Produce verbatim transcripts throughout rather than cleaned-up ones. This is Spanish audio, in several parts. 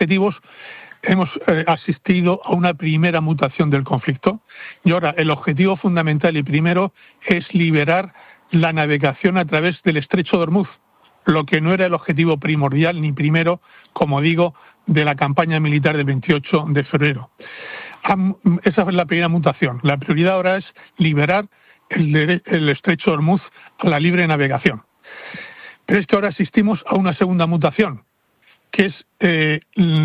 objetivos hemos eh, asistido a una primera mutación del conflicto y ahora el objetivo fundamental y primero es liberar la navegación a través del estrecho de Hormuz, lo que no era el objetivo primordial ni primero, como digo, de la campaña militar del veintiocho de febrero. Esa es la primera mutación. La prioridad ahora es liberar el, el estrecho de Hormuz a la libre navegación. Pero es que ahora asistimos a una segunda mutación, que es eh,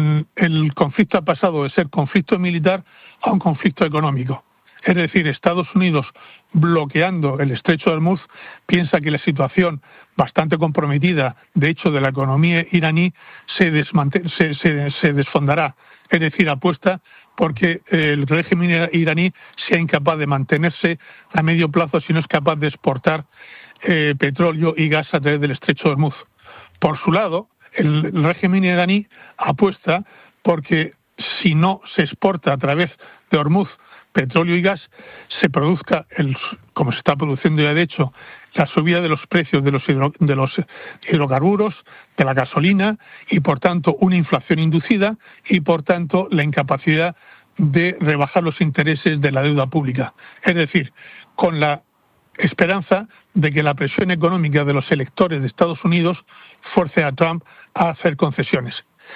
el conflicto ha pasado de ser conflicto militar a un conflicto económico. Es decir, Estados Unidos, bloqueando el estrecho de Hormuz, piensa que la situación bastante comprometida, de hecho, de la economía iraní, se, desmante- se, se, se desfondará. Es decir, apuesta porque el régimen iraní sea incapaz de mantenerse a medio plazo si no es capaz de exportar eh, petróleo y gas a través del estrecho de Hormuz. Por su lado, el régimen iraní apuesta porque si no se exporta a través de Hormuz petróleo y gas, se produzca, el, como se está produciendo ya de hecho, la subida de los precios de los, hidro, de los hidrocarburos, de la gasolina y por tanto una inflación inducida y por tanto la incapacidad de rebajar los intereses de la deuda pública. Es decir, con la esperanza de que la presión económica de los electores de Estados Unidos force a Trump a hacer concesiones.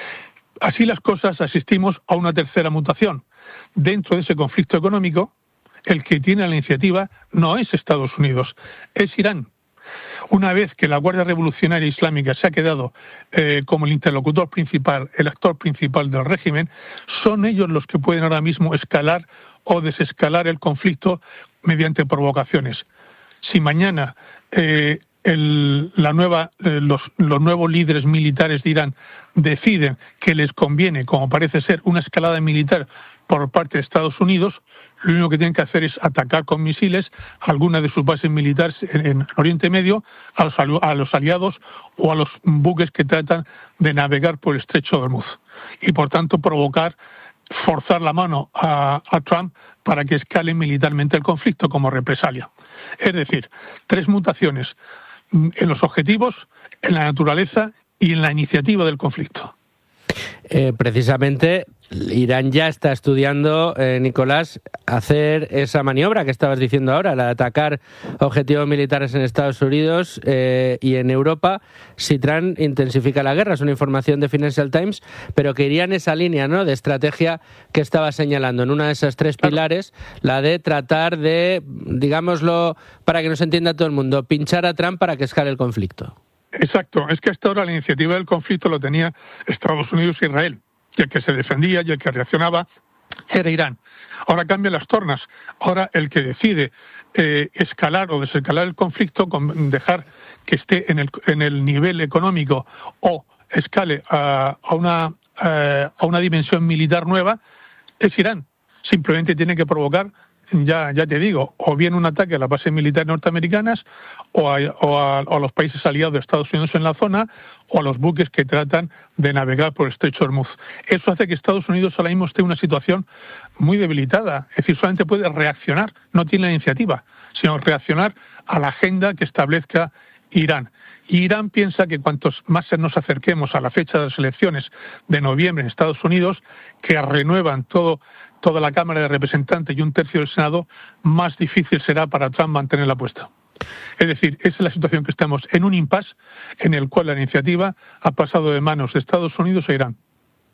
Así las cosas, asistimos a una tercera mutación. Dentro de ese conflicto económico, el que tiene la iniciativa no es Estados Unidos, es Irán. Una vez que la Guardia Revolucionaria Islámica se ha quedado eh, como el interlocutor principal, el actor principal del régimen, son ellos los que pueden ahora mismo escalar o desescalar el conflicto mediante provocaciones. Si mañana eh, el, la nueva, eh, los, los nuevos líderes militares de Irán deciden que les conviene, como parece ser, una escalada militar por parte de Estados Unidos, lo único que tienen que hacer es atacar con misiles algunas de sus bases militares en, en Oriente Medio, a los, a los aliados o a los buques que tratan de navegar por el estrecho de Hormuz. Y por tanto provocar, forzar la mano a, a Trump para que escale militarmente el conflicto como represalia. Es decir, tres mutaciones en los objetivos, en la naturaleza y en la iniciativa del conflicto. Eh, precisamente Irán ya está estudiando, eh, Nicolás, hacer esa maniobra que estabas diciendo ahora, la de atacar objetivos militares en Estados Unidos eh, y en Europa si Trump intensifica la guerra. Es una información de Financial Times, pero que iría en esa línea, ¿no?, de estrategia que estaba señalando, en una de esas tres pilares, la de tratar de, digámoslo, para que nos entienda todo el mundo, pinchar a Trump para que escale el conflicto. Exacto, es que hasta ahora la iniciativa del conflicto lo tenía Estados Unidos e Israel, y el que se defendía y el que reaccionaba era Irán. Ahora cambian las tornas, ahora el que decide eh, escalar o desescalar el conflicto, con dejar que esté en el, en el nivel económico o escale a, a, una, eh, a una dimensión militar nueva, es Irán. Simplemente tiene que provocar, ya, ya te digo, o bien un ataque a las bases militares norteamericanas o a, o, a, o a los países aliados de Estados Unidos en la zona o a los buques que tratan de navegar por el estrecho de Hormuz. Eso hace que Estados Unidos ahora mismo esté en una situación muy debilitada. Es decir, solamente puede reaccionar, no tiene la iniciativa, sino reaccionar a la agenda que establezca Irán. Y Irán piensa que cuantos más nos acerquemos a la fecha de las elecciones de noviembre en Estados Unidos, que renuevan todo toda la Cámara de Representantes y un tercio del Senado, más difícil será para Trump mantener la apuesta. Es decir, esa es la situación que estamos, en un impasse en el cual la iniciativa ha pasado de manos de Estados Unidos a Irán.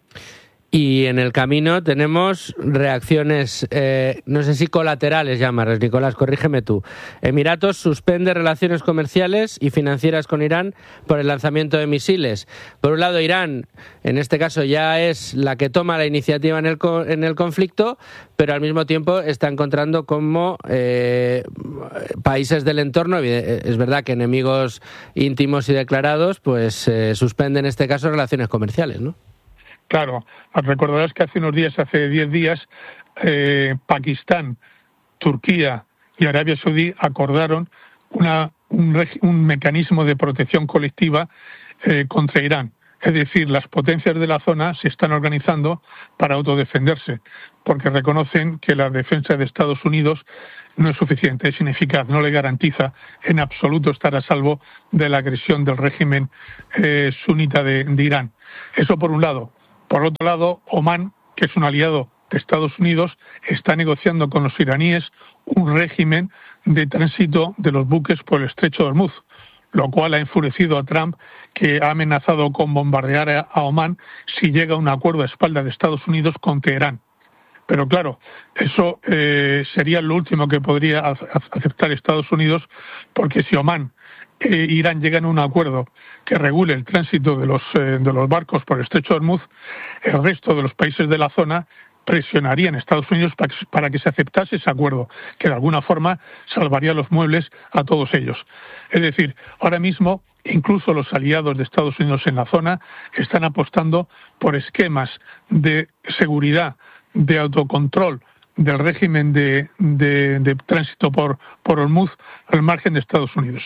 Y en el camino tenemos reacciones, eh, no sé si colaterales llamarlas, Nicolás, corrígeme tú. Emiratos suspende relaciones comerciales y financieras con Irán por el lanzamiento de misiles. Por un lado, Irán, en este caso, ya es la que toma la iniciativa en el, en el conflicto, pero al mismo tiempo está encontrando como eh, países del entorno, es verdad que enemigos íntimos y declarados, pues eh, suspenden en este caso relaciones comerciales, ¿no? Claro, recordarás que hace unos días, hace diez días, eh, Pakistán, Turquía y Arabia Saudí acordaron una, un, reg- un mecanismo de protección colectiva eh, contra Irán. Es decir, las potencias de la zona se están organizando para autodefenderse, porque reconocen que la defensa de Estados Unidos no es suficiente, es ineficaz, no le garantiza en absoluto estar a salvo de la agresión del régimen eh, sunita de, de Irán. Eso por un lado. Por otro lado, Omán, que es un aliado de Estados Unidos, está negociando con los iraníes un régimen de tránsito de los buques por el estrecho de Hormuz, lo cual ha enfurecido a Trump, que ha amenazado con bombardear a Omán si llega a un acuerdo a espaldas de Estados Unidos con Teherán. Pero claro, eso eh, sería lo último que podría aceptar Estados Unidos, porque si Omán e Irán llegan a un acuerdo que regule el tránsito de los, eh, de los barcos por el estrecho de Hormuz, el resto de los países de la zona presionarían a Estados Unidos para que, para que se aceptase ese acuerdo, que de alguna forma salvaría los muebles a todos ellos. Es decir, ahora mismo incluso los aliados de Estados Unidos en la zona están apostando por esquemas de seguridad, de autocontrol del régimen de, de, de tránsito por, por Hormuz al margen de Estados Unidos.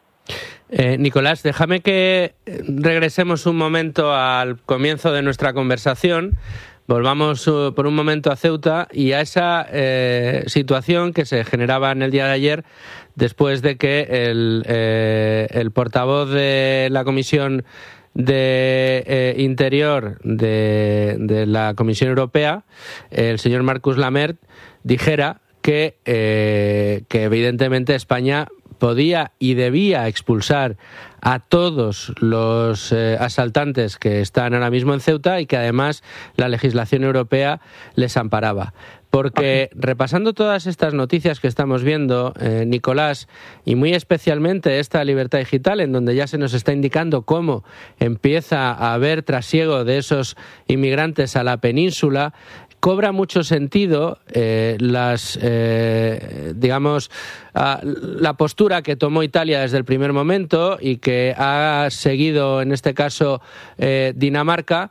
Eh, Nicolás, déjame que regresemos un momento al comienzo de nuestra conversación. Volvamos uh, por un momento a Ceuta y a esa eh, situación que se generaba en el día de ayer después de que el, eh, el portavoz de la Comisión de eh, Interior de, de la Comisión Europea, el señor Marcus Lamert, dijera que, eh, que evidentemente España podía y debía expulsar a todos los eh, asaltantes que están ahora mismo en Ceuta y que además la legislación europea les amparaba. Porque repasando todas estas noticias que estamos viendo, eh, Nicolás, y muy especialmente esta Libertad Digital, en donde ya se nos está indicando cómo empieza a haber trasiego de esos inmigrantes a la península, cobra mucho sentido eh, las, eh, digamos, uh, la postura que tomó Italia desde el primer momento y que ha seguido, en este caso, eh, Dinamarca.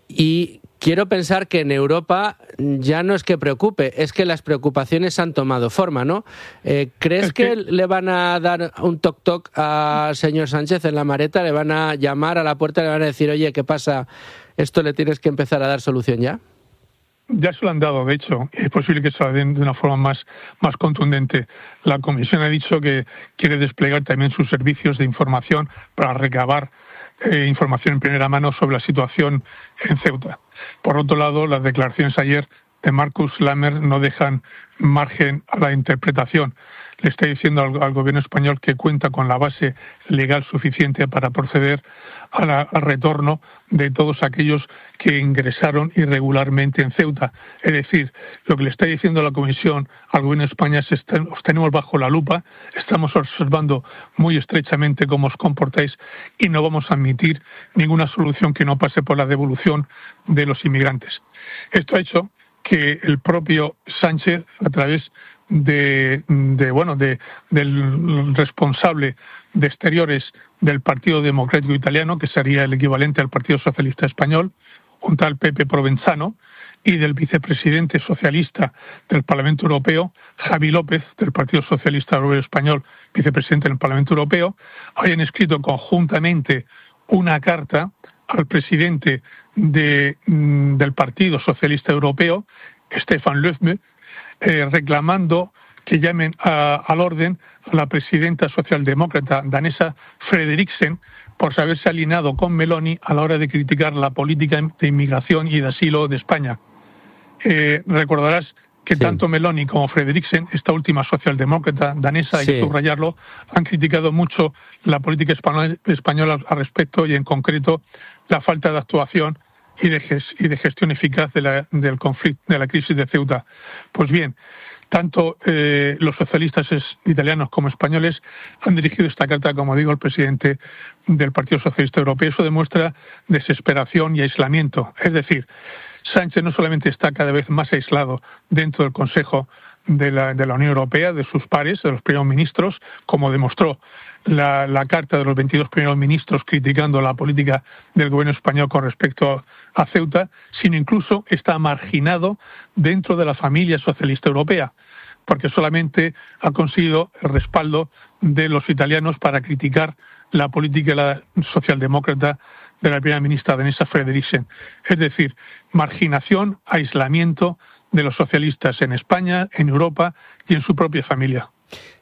Y quiero pensar que en Europa ya no es que preocupe, es que las preocupaciones han tomado forma, ¿no? Eh, ¿Crees que le van a dar un toc-toc al señor Sánchez en la Mareta? ¿Le van a llamar a la puerta y le van a decir, oye, ¿qué pasa? ¿Esto le tienes que empezar a dar solución ya? Ya se lo han dado, de hecho, es posible que se lo den de una forma más, más contundente. La Comisión ha dicho que quiere desplegar también sus servicios de información para recabar eh, información en primera mano sobre la situación en Ceuta. Por otro lado, las declaraciones ayer de Marcus Lamert no dejan margen a la interpretación. Le está diciendo al, al gobierno español que cuenta con la base legal suficiente para proceder a la, al retorno de todos aquellos que ingresaron irregularmente en Ceuta. Es decir, lo que le está diciendo la Comisión al gobierno de España es que os tenemos bajo la lupa, estamos observando muy estrechamente cómo os comportáis y no vamos a admitir ninguna solución que no pase por la devolución de los inmigrantes. Esto ha hecho que el propio Sánchez, a través de, de bueno, de, del responsable de Exteriores del Partido Democrático Italiano, que sería el equivalente al Partido Socialista Español, un tal Pepe Provenzano, y del vicepresidente socialista del Parlamento Europeo, Javi López, del Partido Socialista Obrero Español, vicepresidente del Parlamento Europeo, hayan escrito conjuntamente una carta al presidente de, del Partido Socialista Europeo, Stefan Löfven, eh, reclamando que llamen a, al orden a la presidenta socialdemócrata danesa Frederiksen por haberse alineado con Meloni a la hora de criticar la política de inmigración y de asilo de España. Eh, recordarás que sí. Tanto Meloni como Frederiksen, esta última socialdemócrata danesa, sí. Hay que subrayarlo, han criticado mucho la política española al respecto y en concreto la falta de actuación y de, gest- y de gestión eficaz de la, del conflicto, de la crisis de Ceuta. Pues bien, tanto eh, los socialistas italianos como españoles han dirigido esta carta, como digo, al presidente del Partido Socialista Europeo. Eso demuestra desesperación y aislamiento. Es decir, Sánchez no solamente está cada vez más aislado dentro del Consejo de la, de la Unión Europea, de sus pares, de los primeros ministros, como demostró la, la carta de los veintidós primeros ministros criticando la política del gobierno español con respecto a, a Ceuta, sino incluso está marginado dentro de la familia socialista europea, porque solamente ha conseguido el respaldo de los italianos para criticar la política de la socialdemócrata de la primera ministra danesa Frederiksen. Es decir, marginación, aislamiento de los socialistas en España, en Europa y en su propia familia.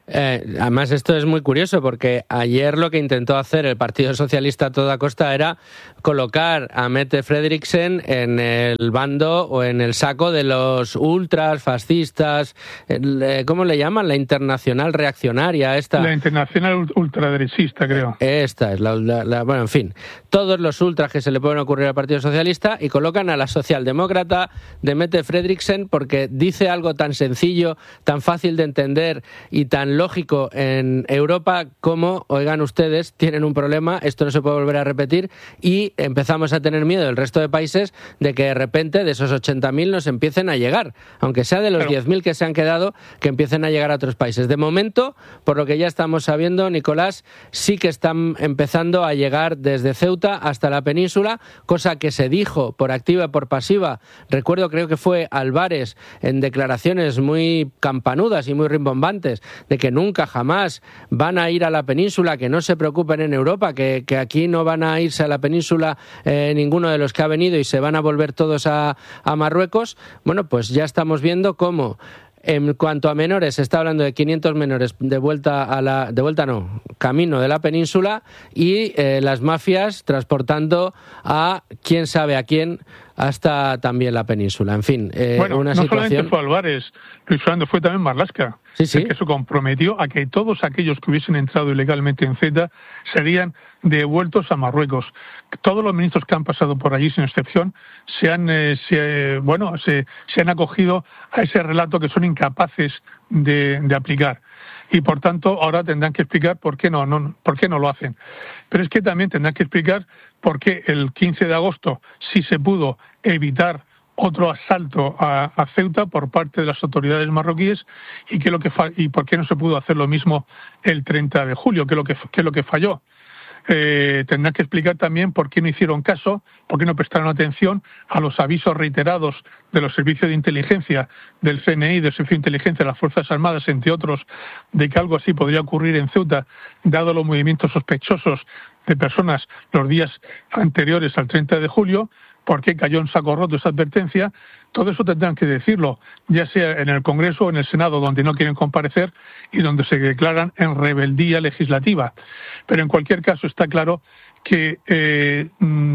Eh, además, esto es muy curioso porque ayer lo que intentó hacer el Partido Socialista a toda costa era colocar a Mette Frederiksen en el bando o en el saco de los ultras, fascistas, el, ¿cómo le llaman? La internacional reaccionaria. Esta. La internacional ultraderechista, creo. Esta es la, la, la... Bueno, en fin, todos los ultras que se le pueden ocurrir al Partido Socialista y colocan a la socialdemócrata de Mette Frederiksen porque dice algo tan sencillo, tan fácil de entender y tan lógico en Europa como, oigan ustedes, tienen un problema, esto no se puede volver a repetir, y empezamos a tener miedo el resto de países de que de repente de esos ochenta mil nos empiecen a llegar, aunque sea de los claro. diez mil que se han quedado, que empiecen a llegar a otros países. De momento, por lo que ya estamos sabiendo, Nicolás, sí que están empezando a llegar desde Ceuta hasta la península, cosa que se dijo por activa y por pasiva. Recuerdo, creo que fue Álvarez, en declaraciones muy campanudas y muy rimbombantes, de que nunca jamás van a ir a la península, que no se preocupen en Europa, que, que aquí no van a irse a la península eh, ninguno de los que ha venido y se van a volver todos a, a Marruecos. Bueno, pues ya estamos viendo cómo en cuanto a menores, se está hablando de quinientos menores de vuelta a la, de vuelta no, camino de la península y eh, las mafias transportando a quién sabe a quién hasta también la península. En fin, eh, bueno, una no situación... solamente fue Álvarez, Luis Fernando, fue también Marlaska, sí, sí. el que se comprometió a que todos aquellos que hubiesen entrado ilegalmente en Ceuta serían devueltos a Marruecos. Todos los ministros que han pasado por allí, sin excepción, se han, eh, se, bueno, se, se han acogido a ese relato que son incapaces de, de aplicar. Y por tanto ahora tendrán que explicar por qué no, no, por qué no lo hacen. Pero es que también tendrán que explicar por qué el quince de agosto sí se pudo evitar otro asalto a, a Ceuta por parte de las autoridades marroquíes y que lo que fa- y por qué no se pudo hacer lo mismo el treinta de julio, que es lo que, que, es lo que falló. Eh, tendrán que explicar también por qué no hicieron caso, por qué no prestaron atención a los avisos reiterados de los servicios de inteligencia, del C N I, del Servicio de Inteligencia de las Fuerzas Armadas, entre otros, de que algo así podría ocurrir en Ceuta, dado los movimientos sospechosos de personas los días anteriores al treinta de julio, por qué cayó en saco roto esa advertencia. Todo eso tendrán que decirlo, ya sea en el Congreso o en el Senado, donde no quieren comparecer y donde se declaran en rebeldía legislativa. Pero en cualquier caso está claro que eh,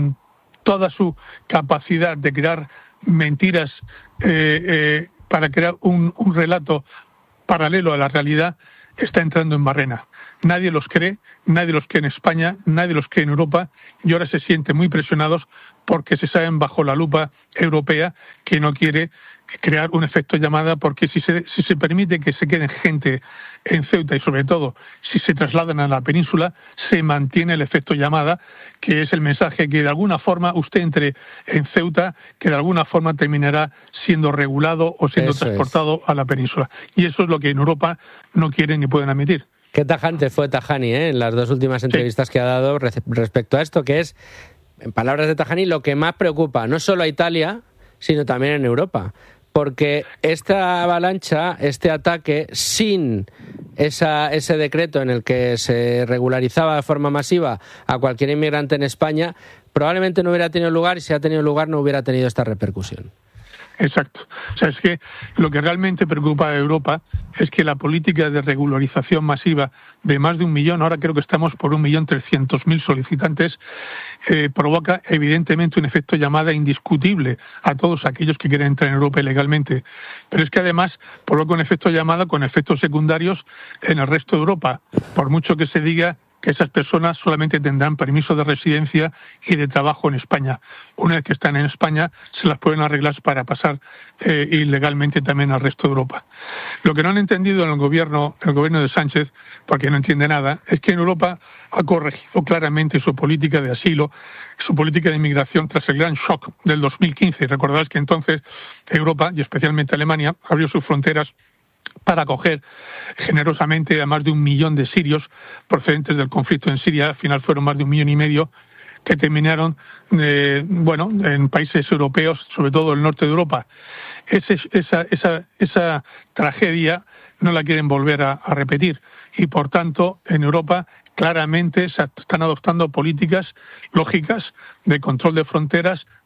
toda su capacidad de crear mentiras eh, eh, para crear un, un relato paralelo a la realidad está entrando en barrena. Nadie los cree, nadie los cree en España, nadie los cree en Europa y ahora se sienten muy presionados porque se saben bajo la lupa europea que no quiere crear un efecto llamada, porque si se, si se permite que se queden gente en Ceuta y sobre todo si se trasladan a la península, se mantiene el efecto llamada, que es el mensaje que de alguna forma usted entre en Ceuta, que de alguna forma terminará siendo regulado o siendo eso transportado es. a la península. Y eso es lo que en Europa no quieren ni pueden admitir. Qué tajante fue Tajani ¿eh? en las dos últimas entrevistas sí. que ha dado respecto a esto, que es, en palabras de Tajani, lo que más preocupa no solo a Italia, sino también en Europa. Porque esta avalancha, este ataque, sin esa, ese decreto en el que se regularizaba de forma masiva a cualquier inmigrante en España, probablemente no hubiera tenido lugar y si ha tenido lugar no hubiera tenido esta repercusión. Exacto. O sea, es que lo que realmente preocupa a Europa es que la política de regularización masiva de más de un millón, ahora creo que estamos por un millón trescientos mil solicitantes, eh, provoca evidentemente un efecto llamada indiscutible a todos aquellos que quieren entrar en Europa ilegalmente. Pero es que además provoca un efecto llamada con efectos secundarios en el resto de Europa, por mucho que se diga que esas personas solamente tendrán permiso de residencia y de trabajo en España. Una vez que están en España, se las pueden arreglar para pasar eh, ilegalmente también al resto de Europa. Lo que no han entendido en el gobierno, el gobierno de Sánchez, porque no entiende nada, es que en Europa ha corregido claramente su política de asilo, su política de inmigración tras el gran shock del dos mil quince. Recordarás que entonces Europa, y especialmente Alemania, abrió sus fronteras para acoger generosamente a más de un millón de sirios procedentes del conflicto en Siria. Al final fueron más de un millón y medio que terminaron eh, bueno, en países europeos, sobre todo el norte de Europa. Ese, esa, esa, esa tragedia no la quieren volver a, a repetir y, por tanto, en Europa claramente se están adoptando políticas lógicas de control de fronteras,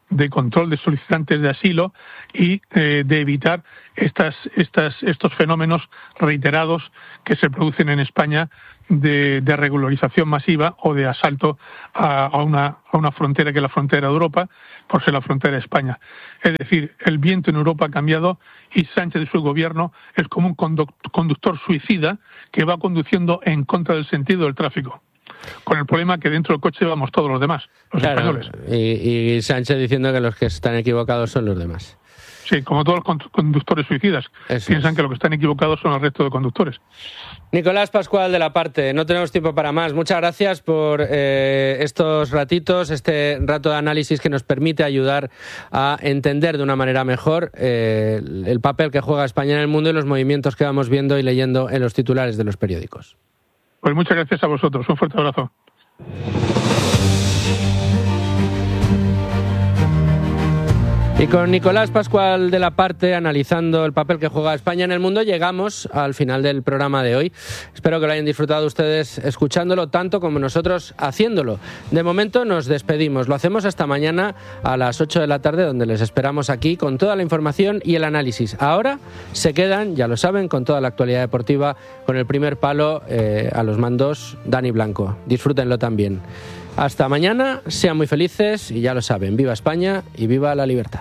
de control de solicitantes de asilo y eh, de evitar estas, estas, estos fenómenos reiterados que se producen en España de, de regularización masiva o de asalto a, a, una, a una frontera que es la frontera de Europa por ser la frontera de España. Es decir, el viento en Europa ha cambiado y Sánchez y su gobierno es como un conductor suicida que va conduciendo en contra del sentido del tráfico. Con el problema que dentro del coche vamos todos los demás, los claro, españoles. Y, y Sánchez diciendo que los que están equivocados son los demás. Sí, como todos los conductores suicidas. Eso piensan es. Que los que están equivocados son el resto de conductores. Nicolás Pascual de La Parte, no tenemos tiempo para más. Muchas gracias por eh, estos ratitos, este rato de análisis que nos permite ayudar a entender de una manera mejor eh, el papel que juega España en el mundo y los movimientos que vamos viendo y leyendo en los titulares de los periódicos. Pues muchas gracias a vosotros. Un fuerte abrazo. Y con Nicolás Pascual de La Parte analizando el papel que juega España en el mundo, llegamos al final del programa de hoy. Espero que lo hayan disfrutado ustedes escuchándolo tanto como nosotros haciéndolo. De momento nos despedimos. Lo hacemos hasta mañana a las ocho de la tarde, donde les esperamos aquí con toda la información y el análisis. Ahora se quedan, ya lo saben, con toda la actualidad deportiva, con el primer palo eh, a los mandos Dani Blanco. Disfrútenlo también. Hasta mañana, sean muy felices y ya lo saben, viva España y viva la libertad.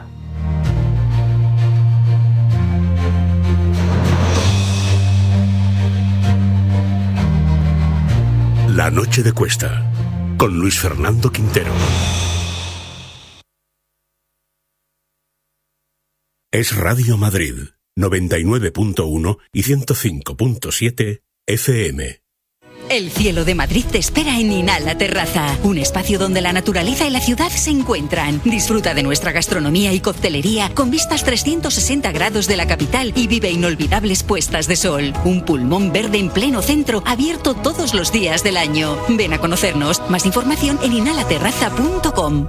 La noche de Cuesta, con Luis Fernando Quintero. Es Radio Madrid, noventa y nueve punto uno y ciento cinco punto siete F M. El cielo de Madrid te espera en Inhala Terraza, un espacio donde la naturaleza y la ciudad se encuentran. Disfruta de nuestra gastronomía y coctelería con vistas trescientos sesenta grados de la capital y vive inolvidables puestas de sol. Un pulmón verde en pleno centro, abierto todos los días del año. Ven a conocernos. Más información en inhala terraza punto com.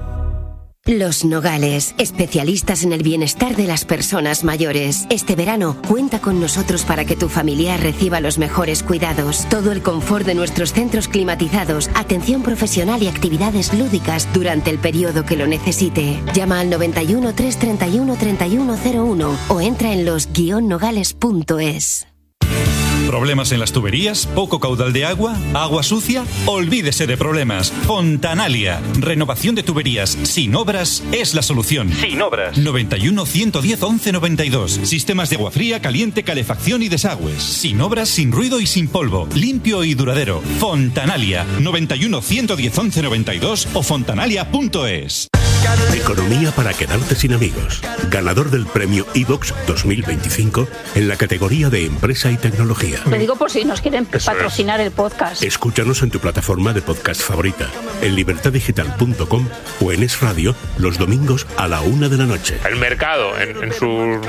Los Nogales, especialistas en el bienestar de las personas mayores. Este verano, cuenta con nosotros para que tu familiar reciba los mejores cuidados. Todo el confort de nuestros centros climatizados, atención profesional y actividades lúdicas durante el periodo que lo necesite. Llama al noventa y uno, trescientos treinta y uno, treinta y uno cero uno o entra en los guion nogales punto es. ¿Problemas en las tuberías? ¿Poco caudal de agua? ¿Agua sucia? Olvídese de problemas. Fontanalia. Renovación de tuberías sin obras es la solución. Sin obras. noventa y uno, ciento diez, once noventa y dos. Sistemas de agua fría, caliente, calefacción y desagües. Sin obras, sin ruido y sin polvo. Limpio y duradero. Fontanalia. noventa y uno, ciento diez, once noventa y dos o fontanalia punto es. Economía para quedarte sin amigos. Ganador del premio iVox dos mil veinticinco en la categoría de Empresa y Tecnología. Lo digo por si nos quieren Eso patrocinar es. el podcast. Escúchanos en tu plataforma de podcast favorita, en libertad digital punto com o en Es Radio los domingos a la una de la noche. El mercado en, en su...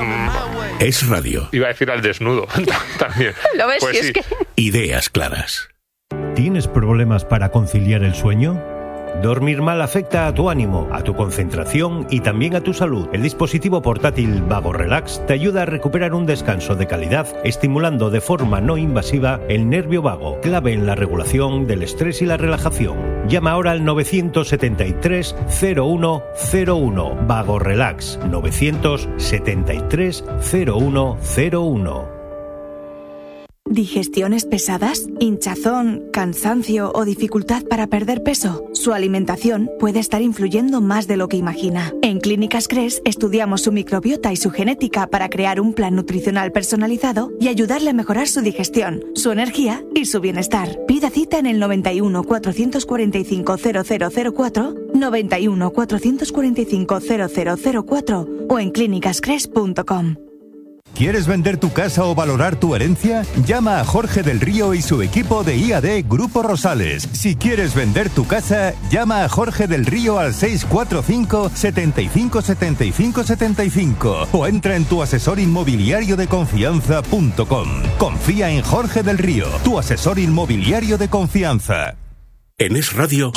Es Radio. Iba a decir al desnudo también. ¿Lo ves? Pues si sí. es que... Ideas claras. ¿Tienes problemas para conciliar el sueño? Dormir mal afecta a tu ánimo, a tu concentración y también a tu salud. El dispositivo portátil Vago Relax te ayuda a recuperar un descanso de calidad, estimulando de forma no invasiva el nervio vago, clave en la regulación del estrés y la relajación. Llama ahora al novecientos setenta y tres, cero uno cero uno. Vago Relax, novecientos setenta y tres, cero uno cero uno. ¿Digestiones pesadas? ¿Hinchazón, cansancio o dificultad para perder peso? Su alimentación puede estar influyendo más de lo que imagina. En Clínicas Cres estudiamos su microbiota y su genética para crear un plan nutricional personalizado y ayudarle a mejorar su digestión, su energía y su bienestar. Pida cita en el noventa y uno, cuatrocientos cuarenta y cinco, cero cero cero cuatro, noventa y uno, cuatrocientos cuarenta y cinco, cero cero cero cuatro o en clínicas cres punto com. ¿Quieres vender tu casa o valorar tu herencia? Llama a Jorge del Río y su equipo de I A D Grupo Rosales. Si quieres vender tu casa, llama a Jorge del Río al seis cuatro cinco, setenta y cinco, setenta y cinco, setenta y cinco o entra en tu asesor inmobiliario de confianza punto com. Confía en Jorge del Río, tu asesor inmobiliario de confianza. En Es Radio,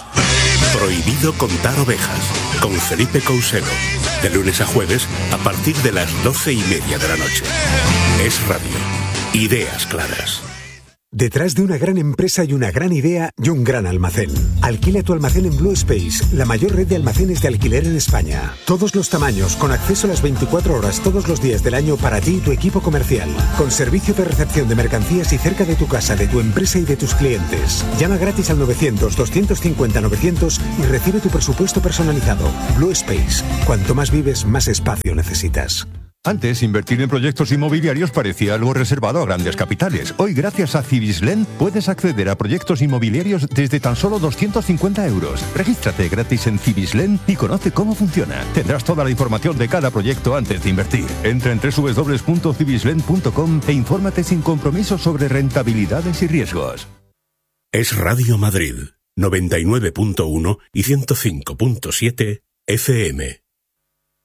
prohibido contar ovejas, con Felipe Couselo. De lunes a jueves, a partir de las doce y media de la noche. Es Radio. Ideas claras. Detrás de una gran empresa y una gran idea y un gran almacén. Alquila tu almacén en Blue Space, la mayor red de almacenes de alquiler en España. Todos los tamaños, con acceso a las veinticuatro horas todos los días del año para ti y tu equipo comercial. Con servicio de recepción de mercancías y cerca de tu casa, de tu empresa y de tus clientes. Llama gratis al novecientos, doscientos cincuenta, novecientos y recibe tu presupuesto personalizado. Blue Space. Cuanto más vives, más espacio necesitas. Antes, invertir en proyectos inmobiliarios parecía algo reservado a grandes capitales. Hoy, gracias a Cibislen, puedes acceder a proyectos inmobiliarios desde tan solo doscientos cincuenta euros. Regístrate gratis en Cibislen y conoce cómo funciona. Tendrás toda la información de cada proyecto antes de invertir. Entra en doble u doble u doble u punto cibislen punto com e infórmate sin compromiso sobre rentabilidades y riesgos. Es Radio Madrid, noventa y nueve punto uno y ciento cinco punto siete F M.